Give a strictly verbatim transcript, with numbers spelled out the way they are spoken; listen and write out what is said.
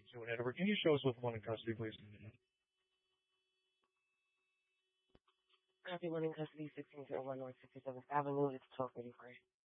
two in Edinburgh. Can you show us with one in custody, please? Everyone in custody, sixteen oh one North sixty-seventh Avenue. It's twelve thirty-three.